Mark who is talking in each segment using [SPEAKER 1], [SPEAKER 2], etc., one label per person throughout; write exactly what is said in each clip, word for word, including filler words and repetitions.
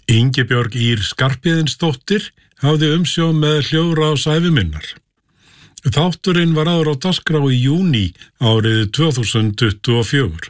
[SPEAKER 1] Ingibjörg Ýr Skarphéðinsdóttir hafði umsjón með hljóðrás ævi minnar. Þátturinn var áður á dagskrá í júní árið tvö þúsund tuttugu og fjögur.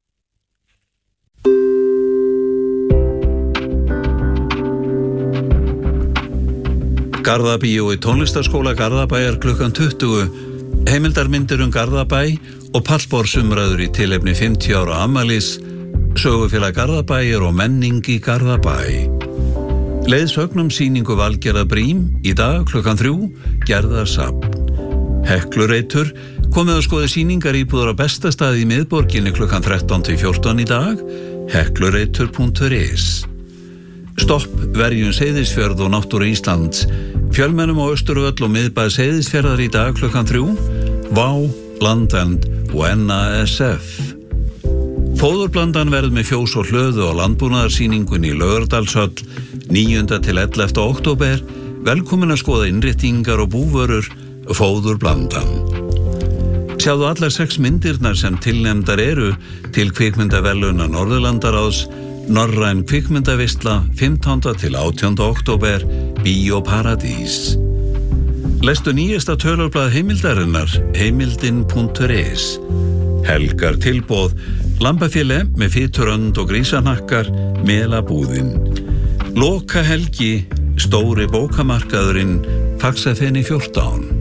[SPEAKER 2] Garðabíó í tónlistarskóla Garðabæjar klukkan tuttugu, heimildarmyndir um Garðabæ og pallborðsumræður í tilefni fimmtíu ára afmælis, sögufélag Garðabæjar og menning í Garðabæ. Leiðsögnum sýningu Valgerðar Brím í dag klukkan þrjú, Gerðarsafn. Heklureitur, komið að skoða sýningar íbúðar á besta staði í miðborginni klukkan þrettán til fjórtán í dag, heklureitur punktur is. Stopp verjun Seyðisfjörð og náttúru Íslands, fjölmennum á Austurvöll og miðbæ Seyðisfjarðar í dag klukkan þrjú, Vá, Landvernd og N A S F. Fóðurblandan verður með fjós og hlöðu á landbúnaðarsýningunni í Laugardalshöll níunda til ellefta október. Velkomin að skoða innréttingar og búvörur Fóðurblandan. Sjáðu allar sex myndirnar sem tilnefndar eru til kvikmyndaverðlauna Norðurlandaráðs, Norræn kvikmyndaveisla fimmtánda til átjánda október, Bíó Paradís. Lestu nýjasta tölurblað heimildarinnar, heimildin punktur is. Helgar tilboð, lambafélé með fiturönd og grísanakkar, melabúðin. Loka helgi, stóri bókamarkaðurinn, Faxafeni fjórtán.